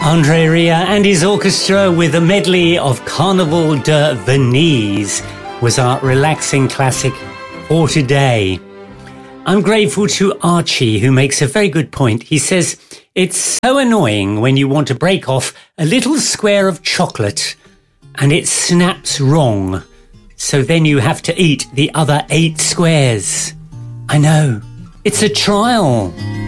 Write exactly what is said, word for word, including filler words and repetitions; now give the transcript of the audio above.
André Ria and his orchestra with a medley of Carnaval de Venise was our relaxing classic for today. I'm grateful to Archie, who makes a very good point. He says, it's so annoying when you want to break off a little square of chocolate and it snaps wrong. So then you have to eat the other eight squares. I know. It's a trial.